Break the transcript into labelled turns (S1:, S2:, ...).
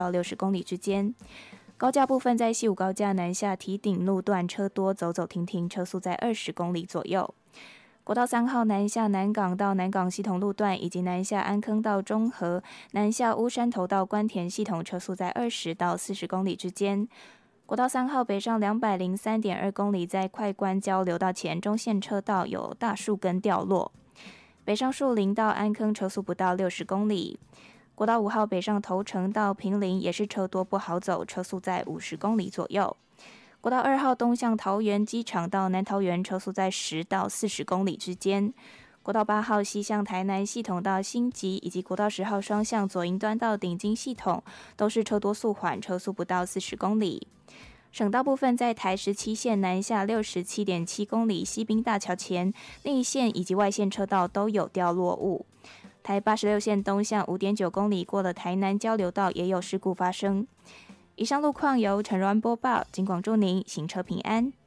S1: 到60公里之间。高架部分在西武高架南下堤顶路段车多，走走停停，车速在20公里左右。国道3号南下南港到南港系统路段，以及南下安坑到中和、南下乌山头到关田系统，车速在20到40公里之间。国道3号北上203.2公里，在快关交流道前中线车道有大树根掉落。北上树林到安坑车速不到60公里。国道5号北上头城到坪林也是车多不好走，车速在50公里左右。国道2号东向桃园机场到南桃园，车速在10到40公里之间。国道8号西向台南系统到新集，以及国道10号双向左营端到顶金系统，都是车多速缓，车速不到40公里。省道部分在台17线南下67.7公里西滨大桥前，内线以及外线车道都有掉落物。台86线东向5.9公里过了台南交流道也有事故发生。以上路况由陈若安播报，警广祝您行车平安。